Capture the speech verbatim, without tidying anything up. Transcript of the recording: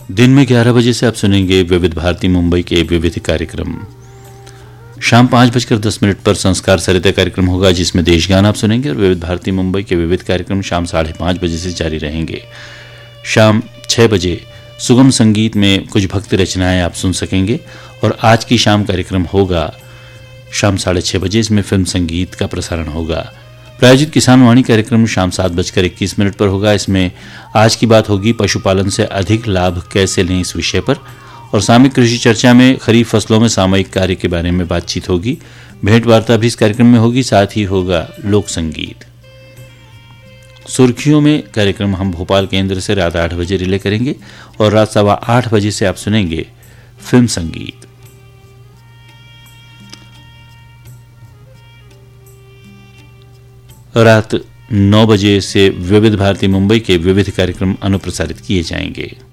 दिन में ग्यारह बजे से आप सुनेंगे विविध भारती मुंबई के विविध कार्यक्रम। शाम पाँच बजकर दस मिनट पर संस्कार सरिता कार्यक्रम होगा, जिसमें देशगान आप सुनेंगे। और विविध भारती मुंबई के विविध कार्यक्रम शाम साढ़े पाँच बजे से जारी रहेंगे। शाम छः बजे सुगम संगीत में कुछ भक्ति रचनाएं आप सुन सकेंगे। और आज की शाम कार्यक्रम होगा शाम साढ़े छः बजे, इसमें फिल्म संगीत का प्रसारण होगा। प्रायोजित किसान वाणी कार्यक्रम शाम सात बजकर इक्कीस मिनट पर होगा। इसमें आज की बात होगी पशुपालन से अधिक लाभ कैसे लें, इस विषय पर। और सामयिक कृषि चर्चा में खरीफ फसलों में सामयिक कार्य के बारे में बातचीत होगी। भेंट वार्ता भी इस कार्यक्रम में होगी, साथ ही होगा लोक संगीत। सुर्खियों में कार्यक्रम हम भोपाल केंद्र से रात आठ बजे रिले करेंगे। और रात सवा आठ बजे से आप सुनेंगे फिल्म संगीत। रात नौ बजे से विविध भारती मुंबई के विविध कार्यक्रम अनुप्रसारित किए जाएंगे।